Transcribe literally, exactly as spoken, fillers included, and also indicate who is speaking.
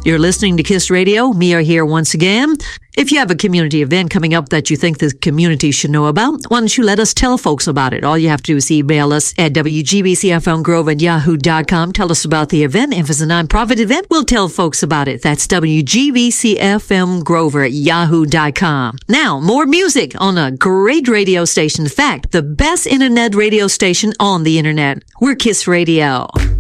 Speaker 1: You're listening to KISS Radio. Mia here once again. If you have a community event coming up that you think the community should know about, why don't you let us tell folks about it? All you have to do is email us at W G B C F M Grove at yahoo dot com. Tell us about the event. If it's a nonprofit event, we'll tell folks about it. That's W G B C F M Grover at yahoo dot com. Now, more music on a great radio station. In fact, the best internet radio station on the internet. We're KISS Radio.